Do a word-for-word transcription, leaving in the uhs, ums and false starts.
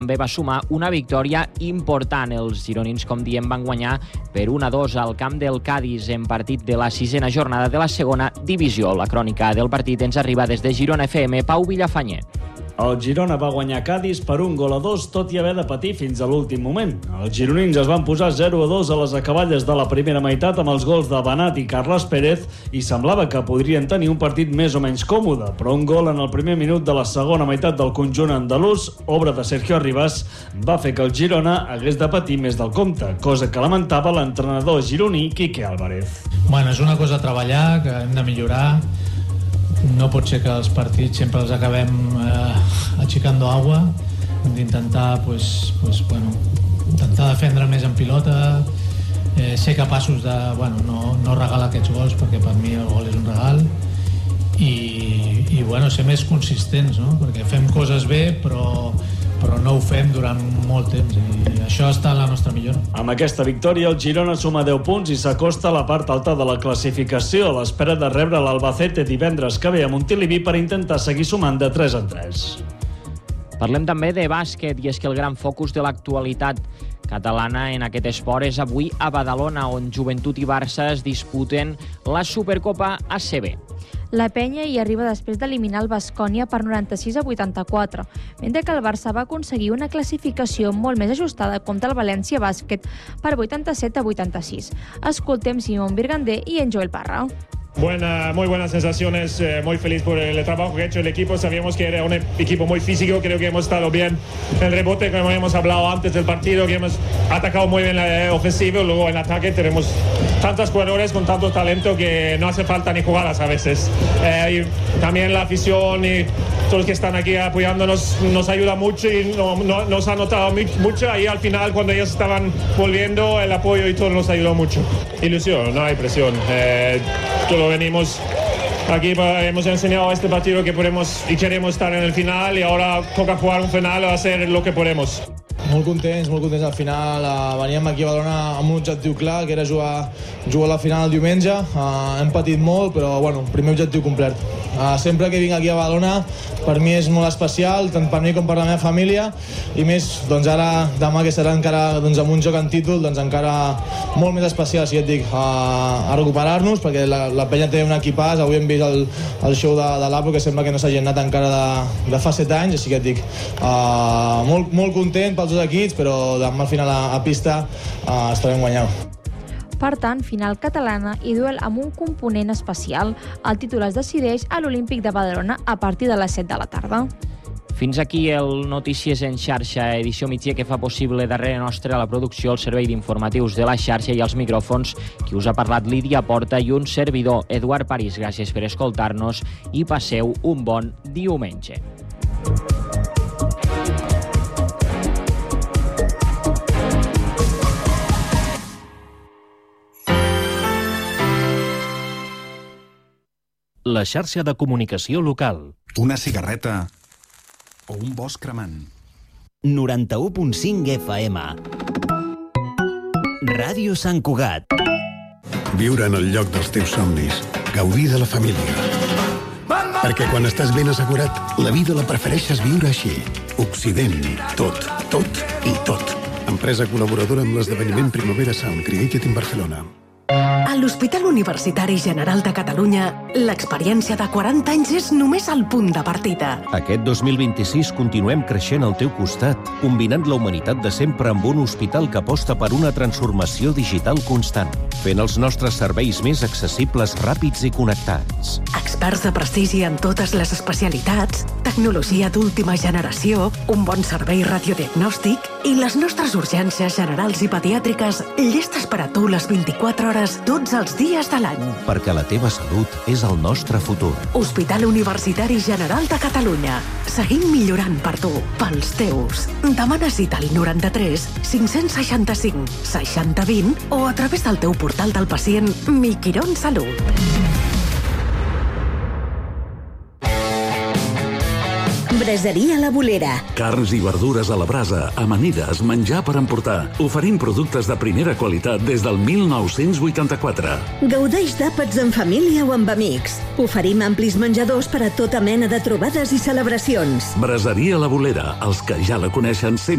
també va sumar una victòria important. Els gironins, com diem, van guanyar per un a dos al camp del Cádiz en partit de la sisena jornada de la segona divisió. La crònica del partit ens arriba des de Girona F M. Pau Villafanyer. El Girona va guanyar Cádiz per un gol a dos, tot i haver de patir fins a l'últim moment. Els gironins es van posar zero a dos a les acaballes de la primera meitat amb els gols de Banat i Carles Pérez i semblava que podrien tenir un partit més o menys còmode, però un gol en el primer minut de la segona meitat del conjunt andalús, obra de Sergio Arribas, va fer que el Girona hagués de patir més del compte, cosa que lamentava l'entrenador gironí Quique Álvarez. Bueno, és una cosa a treballar, que hem de millorar. No pot ser que els partits sempre els acabem eh, achicando agua. Hem d'intentar pues, pues, bueno, intentar defendre més en pilota, eh, ser capaços de bueno, no, no regalar aquests gols, perquè per mi el gol és un regal, i, i bueno, ser més consistents, no? Perquè fem coses bé, però però no ho fem durant molt temps i això està en la nostra millora. Amb aquesta victòria el Girona suma deu punts i s'acosta a la part alta de la classificació a l'espera de rebre l'Albacete divendres que ve a Montilivi per intentar seguir sumant de tres en tres. Parlem també de bàsquet, i és que el gran focus de l'actualitat catalana en aquest esport és avui a Badalona, on Joventut i Barça es disputen la Supercopa A C B. La penya hi arriba després d'eliminar el Baskonia per noranta-sis a vuitanta-quatre, mentre que el Barça va aconseguir una classificació molt més ajustada contra el València Bàsquet per vuitanta-set a vuitanta-sis. Escoltem Simón Virgander i en Joel Parra. Buena, muy buenas sensaciones, eh, muy feliz por el trabajo que ha hecho el equipo. Sabíamos que era un equipo muy físico, creo que hemos estado bien en el rebote, como hemos hablado antes del partido, que hemos atacado muy bien la ofensiva, luego en ataque tenemos tantos jugadores con tanto talento que no hace falta ni jugadas a veces. Eh, y también la afición y todos los que están aquí apoyándonos nos ayuda mucho y no, no, nos ha notado mucho. Ahí al final, cuando ellos estaban volviendo, el apoyo y todo nos ayudó mucho. Ilusión, no hay presión. Eh, todo venimos aquí, hemos enseñado este partido que podemos y queremos estar en el final, y ahora toca jugar un final, a hacer lo que podemos. Molt contents, molt contents al final. Uh, veníem aquí a Badalona amb un objectiu clar, que era jugar, jugar la final el diumenge. Uh, hem patit molt, però bueno, primer objectiu complet. Uh, sempre que vinc aquí a Badalona, per mi és molt especial, tant per mi com per la meva família, i més, doncs ara, demà que serà encara doncs, amb un joc en títol, doncs encara molt més especial, si ja et dic, uh, a recuperar-nos, perquè la, la penya té un equipàs. Avui hem vist el, el show de, de l'Apo, que sembla que no s'hagi anat encara de, de fa set anys, així que et dic, uh, molt, molt content pels dos equips, però demà al final a, a pista uh, estarem guanyant. Per tant, final catalana i duel amb un component especial. El títol es decideix a l'Olímpic de Badalona a partir de les set de la tarda. Fins aquí el Notícies en xarxa, edició migdia que fa possible darrere nostre la producció, el servei d'informatius de la xarxa i els micròfons. Qui us ha parlat, Lídia Porta, i un servidor, Eduard París. Gràcies per escoltar-nos i passeu un bon diumenge. La xarxa de comunicació local. Una cigarreta o un bosc cremant. noranta-u punt cinc F M. Ràdio Sant Cugat. Viure en el lloc dels teus somnis. Gaudir de la família. Perquè quan estàs ben assegurat, la vida la prefereixes viure així. Occident. Tot, tot i tot. Empresa col·laboradora amb l'esdeveniment Primavera Sound Created in Barcelona. A l'Hospital Universitari General de Catalunya, l'experiència de quaranta anys és només el punt de partida. Aquest dos mil vint-i-sis continuem creixent al teu costat, combinant la humanitat de sempre amb un hospital que aposta per una transformació digital constant, fent els nostres serveis més accessibles, ràpids i connectats. Experts de prestigi en totes les especialitats, tecnologia d'última generació, un bon servei radiodiagnòstic i les nostres urgències generals i pediàtriques llestes per a tu les vint-i-quatre hores tots els dies de l'any. Perquè la teva salut és el nostre futur. Hospital Universitari General de Catalunya. Seguim millorant per tu, pels teus. Demana cita al noranta-tres cinc-cents seixanta-cinc seixanta vint o a través del teu portal del pacient Mi Quirón Salut. Braseria La Bolera. Carns i verdures a la brasa, amanides, menjar per emportar. Oferim productes de primera qualitat des del mil nou-cents vuitanta-quatre. Gaudeix d'àpats en família o amb amics. Oferim amplis menjadors per a tota mena de trobades i celebracions. Braseria La Bolera, els que ja la coneixen sempre